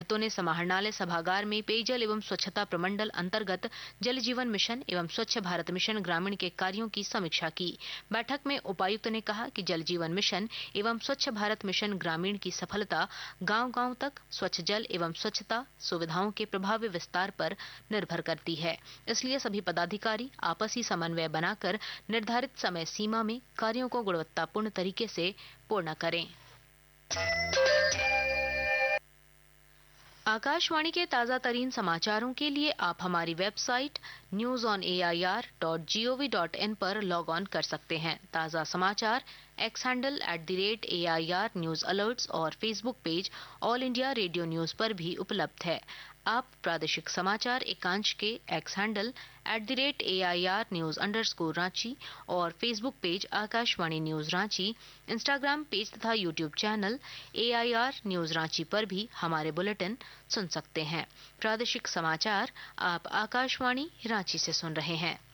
तो ने समाहरणालय सभागार में पेयजल एवं स्वच्छता प्रमंडल अंतर्गत जल जीवन मिशन एवं स्वच्छ भारत मिशन ग्रामीण के कार्यों की समीक्षा की। बैठक में उपायुक्त ने कहा कि जल जीवन मिशन एवं स्वच्छ भारत मिशन ग्रामीण की सफलता गांव-गांव तक स्वच्छ जल एवं स्वच्छता सुविधाओं के प्रभावी विस्तार पर निर्भर करती है। इसलिए सभी पदाधिकारी आपसी समन्वय बनाकर निर्धारित समय सीमा में कार्यों को गुणवत्तापूर्ण तरीके से पूर्ण करें। आकाशवाणी के ताजा तरीन समाचारों के लिए आप हमारी वेबसाइट newsonair.gov.in पर लॉग ऑन कर सकते हैं। ताजा समाचार x handle @AIR news alerts और Facebook page all India radio news पर भी उपलब्ध है। आप प्रादेशिक समाचार एकांश के x handle @AIR news _Ranchi और Facebook page Akashvani news Ranchi, Instagram page तथा YouTube channel AIR news Ranchi पर भी हमारे बुलेटिन सुन सकते हैं। प्रादेशिक समाचार आप आकाशवाणी रांची से सुन रहे हैं।